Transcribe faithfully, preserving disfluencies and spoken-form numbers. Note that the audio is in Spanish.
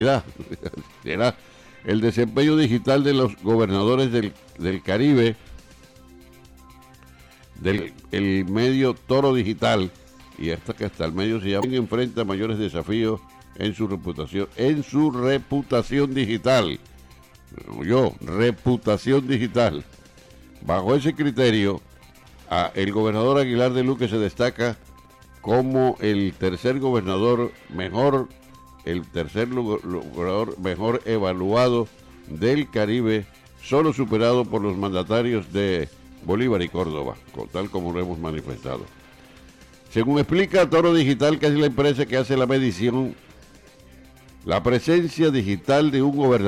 será el desempeño digital de los gobernadores del, del Caribe, del el medio Toro Digital, y hasta que hasta el medio se llama, enfrenta mayores desafíos en su reputación, en su reputación digital. Yo, reputación digital. Bajo ese criterio, a, el gobernador Aguilar de Luque se destaca como el tercer gobernador mejor, el tercer gobernador mejor evaluado del Caribe, solo superado por los mandatarios de Bolívar y Córdoba, tal como lo hemos manifestado. Según explica Toro Digital, que es la empresa que hace la medición, la presencia digital de un gobernador